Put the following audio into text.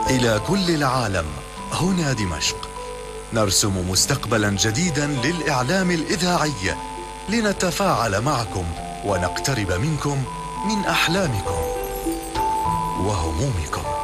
إلى كل العالم، هنا دمشق، نرسم مستقبلا جديدا للإعلام الإذاعي، لنتفاعل معكم ونقترب منكم، من أحلامكم وهمومكم.